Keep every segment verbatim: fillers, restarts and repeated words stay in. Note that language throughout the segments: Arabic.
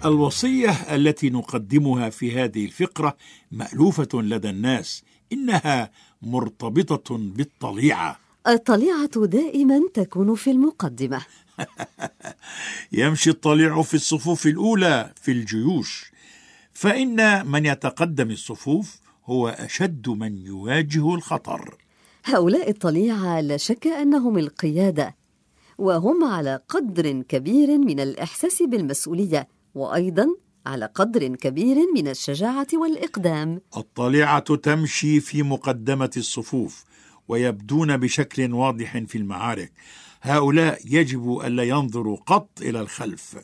الوصية التي نقدمها في هذه الفقرة مألوفة لدى الناس، إنها مرتبطة بالطليعة. الطليعة دائما تكون في المقدمة. يمشي الطليع في الصفوف الأولى في الجيوش، فإن من يتقدم الصفوف هو أشد من يواجه الخطر. هؤلاء الطليعة لا شك أنهم القيادة، وهم على قدر كبير من الإحساس بالمسؤولية، وأيضا على قدر كبير من الشجاعة والإقدام. الطليعة تمشي في مقدمة الصفوف ويبدون بشكل واضح في المعارك. هؤلاء يجب ألا ينظروا قط إلى الخلف،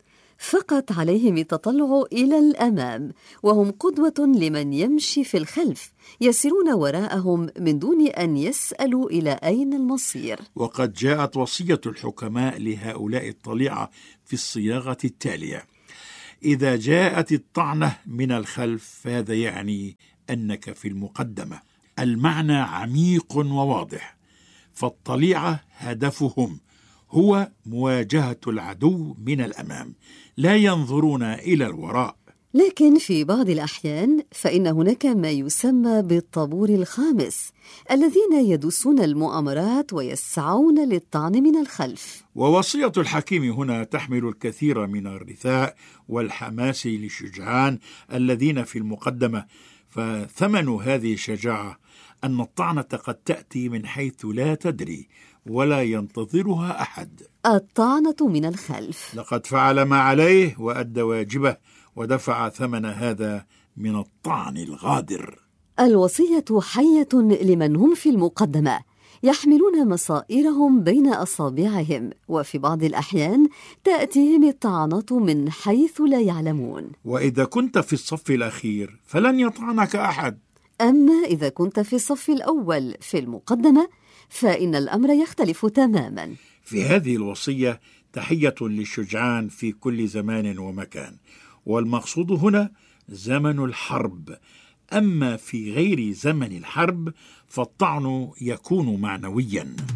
فقط عليهم التطلع إلى الأمام، وهم قدوة لمن يمشي في الخلف، يسيرون وراءهم من دون أن يسألوا إلى أين المصير. وقد جاءت وصية الحكماء لهؤلاء الطليعة في الصياغة التالية: إذا جاءت الطعنة من الخلف فهذا يعني أنك في المقدمة. المعنى عميق وواضح، فالطليعة هدفهم هو مواجهة العدو من الأمام، لا ينظرون إلى الوراء. لكن في بعض الأحيان فإن هناك ما يسمى بالطابور الخامس، الذين يدوسون المؤامرات ويسعون للطعن من الخلف. ووصية الحكيم هنا تحمل الكثير من الرثاء والحماس للشجعان الذين في المقدمة، فثمن هذه الشجاعة أن الطعنة قد تأتي من حيث لا تدري ولا ينتظرها أحد. الطعنة من الخلف. لقد فعل ما عليه وأدى واجبه ودفع ثمن هذا من الطعن الغادر. الوصية حية لمن هم في المقدمة، يحملون مصائرهم بين أصابعهم، وفي بعض الأحيان تأتيهم الطعنة من حيث لا يعلمون. وإذا كنت في الصف الأخير فلن يطعنك أحد، أما إذا كنت في الصف الأول في المقدمة فإن الأمر يختلف تماما. في هذه الوصية تحية للشجعان في كل زمان ومكان، والمقصود هنا زمن الحرب. أما في غير زمن الحرب فالطعن يكون معنويا.